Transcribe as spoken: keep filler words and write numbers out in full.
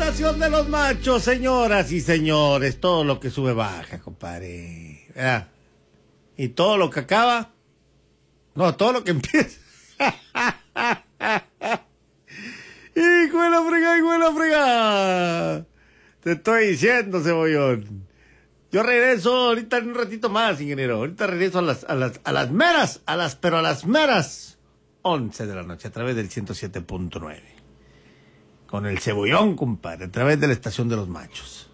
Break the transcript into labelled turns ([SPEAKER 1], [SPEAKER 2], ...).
[SPEAKER 1] estación de los machos, señoras y señores. Todo lo que sube baja, compadre. ¿Verdad? Y todo lo que acaba. No, todo lo que empieza. ¡Hijo de la fregada, hijo de la fregada! Te estoy diciendo, cebollón. Yo regreso ahorita en un ratito más, ingeniero. Ahorita regreso a las, a las, a las meras, a las, pero a las meras once de la noche a través del ciento siete punto nueve. Con el cebollón, compadre, a través de la estación de los machos.